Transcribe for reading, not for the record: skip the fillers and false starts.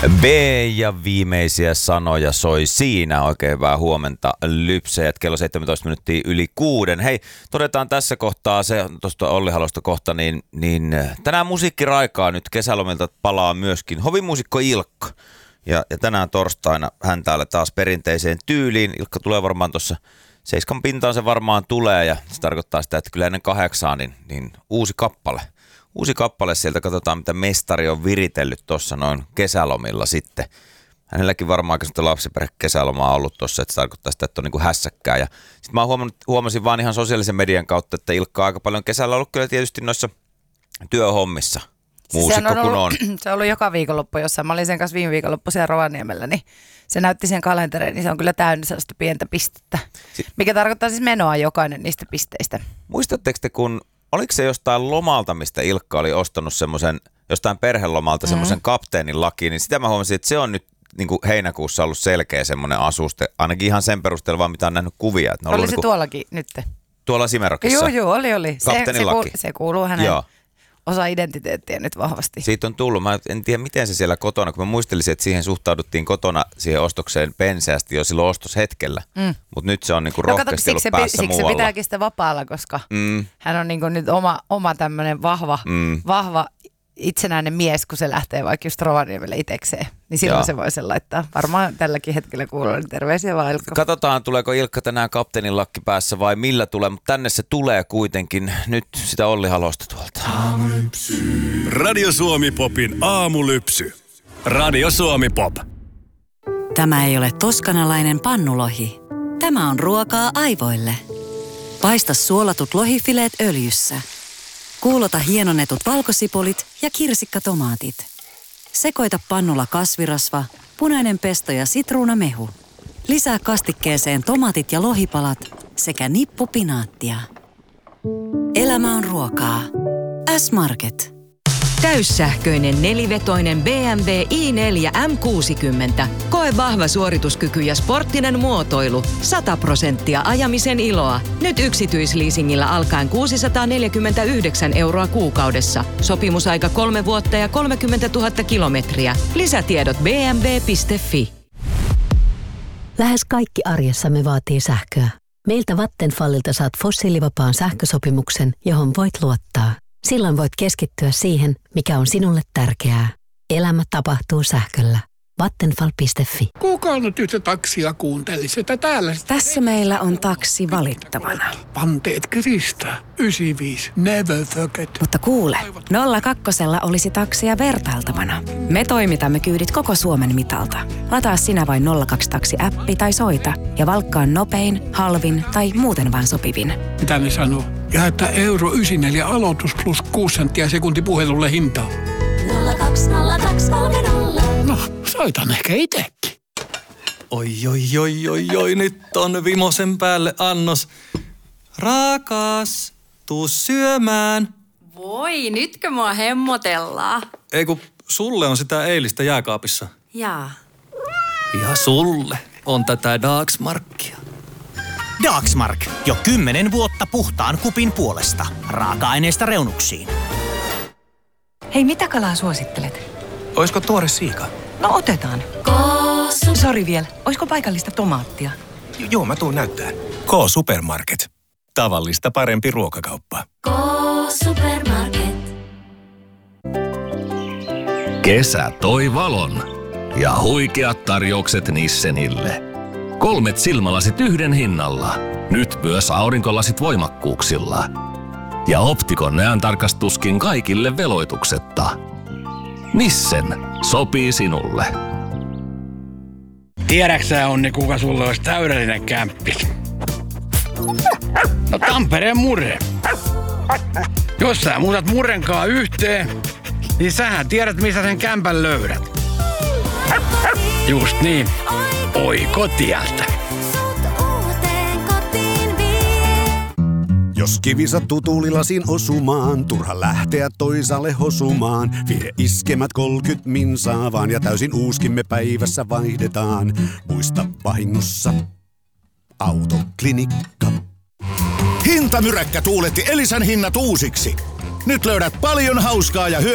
B ja viimeisiä sanoja soi siinä. Oikein hyvää huomenta, lypsäjät. Kello 17 minuuttia yli 6. Hei, todetaan tässä kohtaa se, tuosta Olli Halosta kohta, niin tänään musiikkiraikaa nyt kesälomilta palaa myöskin hovimuusikko Ilkka. Ja tänään torstaina hän täällä taas perinteiseen tyyliin. Ilkka tulee varmaan tuossa 7 pintaan se varmaan tulee ja se tarkoittaa sitä, että kyllä ennen 8 niin uusi kappale. Uusi kappale sieltä, katsotaan mitä mestari on viritellyt tuossa noin kesälomilla sitten. Hänelläkin varmaan lapsiperhe kesälomaa ollut tuossa, että se tarkoittaa sitä, että on niin kuin hässäkkää. Ja sitten mä huomasin vaan ihan sosiaalisen median kautta, että Ilkka on aika paljon kesällä ollut kyllä tietysti noissa työhommissa. Muusikko kun on. Se on ollut joka viikonloppu jossain. Mä olin sen kanssa viime viikonloppu siellä Rovaniemellä, niin se näytti sen kalenteriin, niin se on kyllä täynnä sellaista pientä pistettä. Mikä tarkoittaa siis menoa jokainen niistä pisteistä. Muistatteko te, oliko se jostain lomalta, mistä Ilkka oli ostanut semmoisen, jostain perhelomalta semmoisen kapteenin lakiin, niin sitä mä huomasin, että se on nyt niin kuin heinäkuussa ollut selkeä semmoinen asuste, ainakin ihan sen perusteella vaan mitä on nähnyt kuvia. Että oli se niin kuin, tuollakin nyt? Tuolla Simerokissa. Joo, oli. Kapteenin laki. Se kuuluu hänen osa identiteettiä nyt vahvasti. Siitä on tullut. Mä en tiedä, miten se siellä kotona, kun mä muistelisin, että siihen suhtauduttiin kotona siihen ostokseen penseästi jo silloin ostoshetkellä. Mutta nyt se on niinku rohkeasti ollut päässä muualla. Siksi se pitääkin sitä vapaalla, koska hän on niinku nyt oma tämmöinen vahva itsenäinen mies, kun se lähtee vaikka just Rovaniemelle itsekseen. Niin silloin se voi sen laittaa. Varmaan tälläkin hetkellä kuuluu, niin terveisiä vaan Ilkka. Katsotaan, tuleeko Ilkka tänään kapteenin lakki päässä vai millä tulee, mutta tänne se tulee kuitenkin. Nyt sitä Olli Halosta tuolta. Radio Suomi Popin aamulypsy. Radio Suomi Pop. Tämä ei ole toskanalainen pannulohi. Tämä on ruokaa aivoille. Paista suolatut lohifileet öljyssä. Kuulota hienonnetut valkosipulit ja kirsikkatomaatit. Sekoita pannulla kasvirasva, punainen pesto ja sitruunamehu. Lisää kastikkeeseen tomaatit ja lohipalat sekä nippu pinaattia. Elämä on ruokaa. S-Market. Täyssähköinen nelivetoinen BMW i4 M60. Koe vahva suorituskyky ja sporttinen muotoilu. 100% ajamisen iloa. Nyt yksityisleasingillä alkaen 649 € kuukaudessa. Sopimusaika 3 vuotta ja 30 000 kilometriä. Lisätiedot bmw.fi. Lähes kaikki arjessamme vaatii sähköä. Meiltä Vattenfallilta saat fossiilivapaan sähkösopimuksen, johon voit luottaa. Silloin voit keskittyä siihen, mikä on sinulle tärkeää. Elämä tapahtuu sähköllä. Vattenfall.fi. Kuka nyt yhtä taksia kuuntelisi, että täällä... Tässä meillä on taksi valittavana. Panteet Krista. 95. Never forget. Mutta kuule, 02 olisi taksia vertailtavana. Me toimitamme kyydit koko Suomen mitalta. Lataa sinä vain 02 Taksi-appi tai soita ja valkkaa nopein, halvin tai muuten vaan sopivin. Mitä ne sanoo? Ja että euro 94 aloitus plus 6 senttiä sekunti puhelulle hintaa. 020230. No, soitan ehkä itsekin. Oi, nyt on vimosen päälle annos. Rakas, tuu syömään. Voi, nytkö mua hemmotellaan? Ei kun sulle on sitä eilistä jääkaapissa. Jaa. Ja sulle on tätä Dagsmarkia. Dagsmark. Jo 10 vuotta puhtaan kupin puolesta. Raaka-aineesta reunuksiin. Hei, mitä kalaa suosittelet? Oisko tuore siika? No otetaan. Sori vielä. Oisko paikallista tomaattia? Joo, mä tuun näyttään. K-Supermarket. Tavallista parempi ruokakauppa. K-Supermarket. Kesä toi valon ja huikeat tarjoukset Nissenille. 3 silmälasit yhden hinnalla. Nyt myös aurinkolasit voimakkuuksilla. Ja Optikon näöntarkastuskin kaikille veloituksetta. Nissen sopii sinulle. Tiedäksä, Onni, kuka sulle olisi täydellinen kämppis? No Tampereen Murre. Jos sä muutat Murrenkaan yhteen, niin sähän tiedät, missä sen kämpän löydät. Just niin. Oikotieltä. Jos kivi sattuu tuulilasin osumaan, turha lähteä toisaalle hosumaan. Vie iskemät 30 minsaa vaan ja täysin uuskimme päivässä vaihdetaan. Muista vahingossa Autoklinikka. Hintamyräkkä tuuletti Elisan hinnat uusiksi. Nyt löydät paljon hauskaa ja